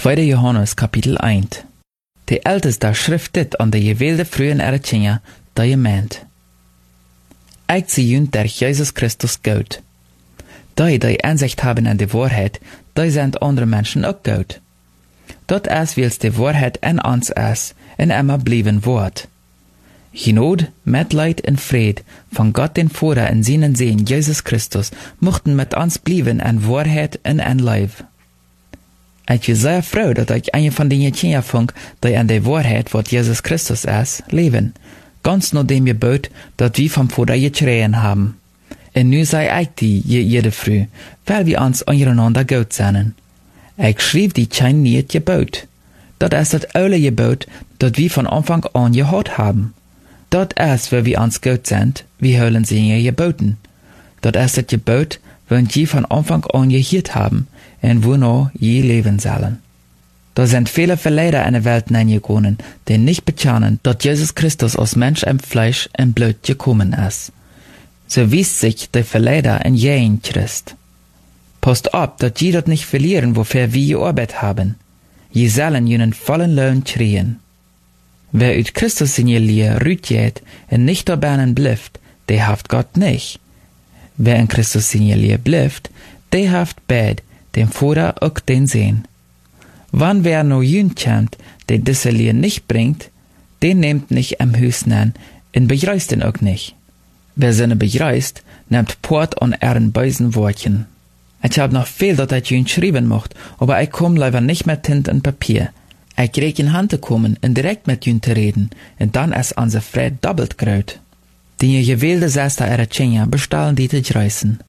2. Johannes Kapitel 1. De älteste schrift dit aan de gewählte frühen Eretjenja, dat je meent. Ik zie jullie der Jesus Christus goed. Die Einsicht haben in de Wahrheit, die sind andere Menschen ook goed. Dat is wils de Wahrheit in ons is, en immer blijven wordt. Genade, Mitleid en Fried von Gott den Vater in seinen Sohn Jesus Christus mochten mit uns bleiben in Wahrheit en in Leib. Ik ben zeer froh dat ik een van die Kinderen vond die in de Wahrheit, wat Jesus Christus is, leven. Ganz nach dem Gebot, dat wir vom Vater geschrien haben. En nu sei ich die jede früh, weil wir uns untereinander gut sind. Ich schrieb die kein niet Gebot. Dat ist das oude Gebot, dat wir von Anfang an gehört haben. Dat ist, weil wir uns gut sind, wir hören sie geboten. Dat ist das Gebot, wenn wir von Anfang an gehört haben, en wonach je leben sollen. Da sind viele Verleider in der Welt hineingegangen, die nicht bekennen, dass Jesus Christus als Mensch im Fleisch und Blut gekommen ist. So wies sich der Verleider in jeden Christ. Passt auf, dass je das nicht verlieren, wofür wir gearbeitet haben. Je sollen jenen vollen Lohn kriegen. Wer uit Christus in je Lehr rütjet und nicht dabei bleibt, der haft Gott nicht. Wer in Christus in je Lehr bleibt, der haft beid, dem Vater auch den Sehen. Wann wer no jün kennt, der diese Lehr nicht bringt, den nehmt nicht am Hüsten an, und begreist ihn auch nicht. Wer seine begreist, nimmt Port an ihren bösen Wortchen. Ich hab noch viel, dat ich jün schreiben mocht, aber ich komm leider nicht mit Tint und Papier. Ich krieg in Hand zu kommen und direkt mit jün zu reden, und dann ist unser Fred doppelt gröt. Die gewählte 6. Eretjenja bestahlen die zu reißen.